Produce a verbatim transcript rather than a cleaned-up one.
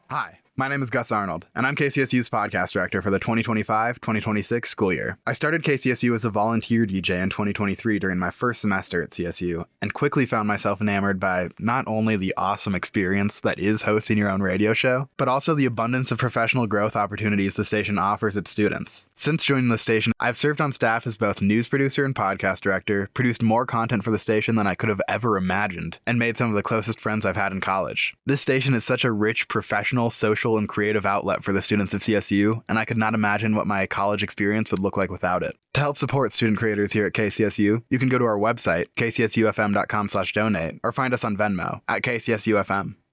Hi, my name is Gus Arnold, and I'm K C S U's podcast director for the twenty twenty-five twenty twenty-six school year. I started K C S U as a volunteer D J in twenty twenty-three during my first semester at C S U, and quickly found myself enamored by not only the awesome experience that is hosting your own radio show, but also the abundance of professional growth opportunities the station offers its students. Since joining the station, I've served on staff as both news producer and podcast director, produced more content for the station than I could have ever imagined, and made some of the closest friends I've had in college. This station is such a rich professional, social, and creative outlet for the students of C S U, and I could not imagine what my college experience would look like without it. To help support student creators here at K C S U, you can go to our website, k c s u f m dot com slash donate, or find us on Venmo at K C S U F M.